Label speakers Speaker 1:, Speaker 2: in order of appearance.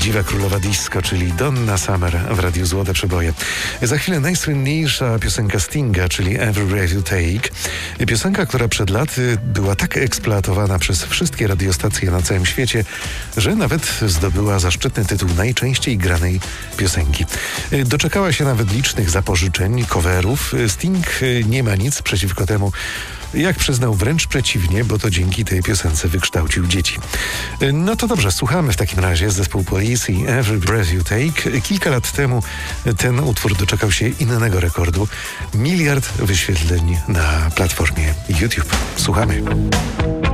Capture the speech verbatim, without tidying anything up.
Speaker 1: prawdziwa królowa disco, czyli Donna Summer w Radiu Złote Przeboje. Za chwilę najsłynniejsza piosenka Stinga, czyli Every Breath You Take. Piosenka, która przed laty była tak eksploatowana przez wszystkie radiostacje na całym świecie, że nawet zdobyła zaszczytny tytuł najczęściej granej piosenki. Doczekała się nawet licznych zapożyczeń, coverów. Sting nie ma nic przeciwko temu, jak przyznał, wręcz przeciwnie, bo to dzięki tej piosence wykształcił dzieci. No to dobrze, słuchamy w takim razie zespół Police i Every Breath You Take. Kilka lat temu ten utwór doczekał się innego rekordu. Miliard wyświetleń na platformie YouTube. Słuchamy.